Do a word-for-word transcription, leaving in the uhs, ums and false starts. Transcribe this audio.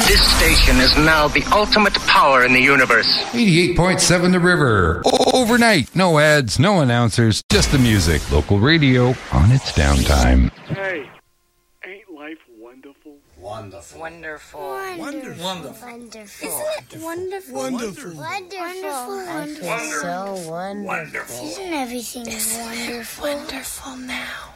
This station is now the ultimate power in the universe. eighty-eight point seven The River. O- overnight. No ads, no announcers, just the music. Local radio on its downtime. Hey, ain't life wonderful? Wonderful. Wonderful. Wonderful. Wonderful. Wonderful. Isn't it wonderful? Wonderful. Wonderful. Wonderful. I feel so wonderful. Wonderful. Isn't everything wonderful? Wonderful now.